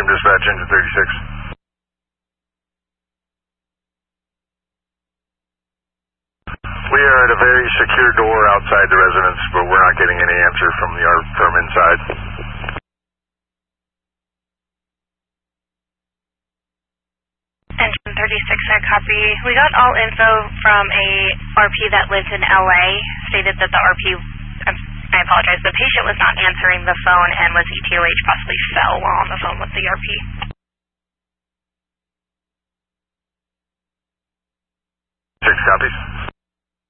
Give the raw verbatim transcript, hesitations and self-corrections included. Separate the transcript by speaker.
Speaker 1: Team Dispatch, Engine thirty-six. We are at a very secure door outside the residence, but we're not getting any answer from the art firm inside.
Speaker 2: Engine thirty-six, I copy. We got all info from a R P that lives in L A, stated that the R P, um, I apologize, the patient was not answering the phone and was E T O H, possibly fell while on the phone with the R P.
Speaker 1: Six copies.